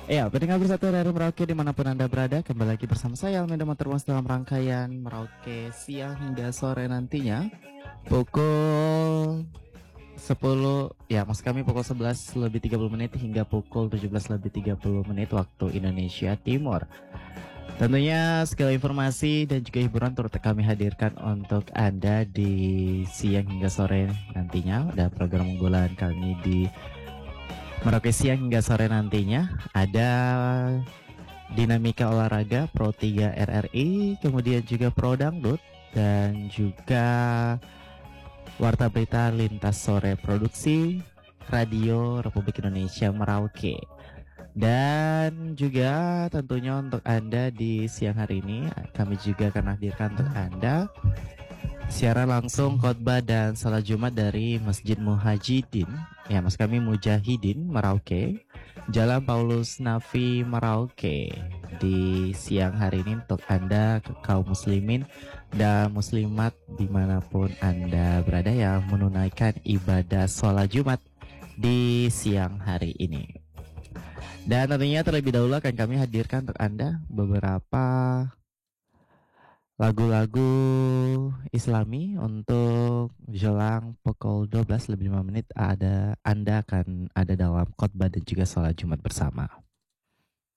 Ya, pendengar bersatu dari Merauke dimanapun Anda berada, kembali lagi bersama saya Almeida Motorwas dalam rangkaian Merauke siang hingga sore nantinya pukul 10, ya maksud kami pukul 11 lebih 30 menit hingga pukul 17 lebih 30 menit waktu Indonesia Timur. Tentunya segala informasi dan juga hiburan turut kami hadirkan untuk Anda di siang hingga sore nantinya. Ada program unggulan kami di Merauke siang hingga sore nantinya. Ada Dinamika Olahraga Pro 3 RRI, kemudian juga Pro Dangdut, dan juga Warta Berita Lintas Sore Produksi Radio Republik Indonesia Merauke. Dan juga tentunya untuk Anda di siang hari ini kami juga akan hadirkan untuk Anda siaran langsung khotbah dan salat Jumat dari Masjid Muhajidin, ya mas kami Mujahidin Merauke, Jalan Paulus Nafi Merauke, di siang hari ini untuk Anda kaum muslimin dan muslimat dimanapun Anda berada yang menunaikan ibadah sholat Jumat di siang hari ini. Dan tentunya terlebih dahulu akan kami hadirkan untuk Anda beberapa lagu-lagu Islami untuk jelang pukul 12 lebih 5 menit Anda akan ada dalam khotbah dan juga sholat Jumat bersama.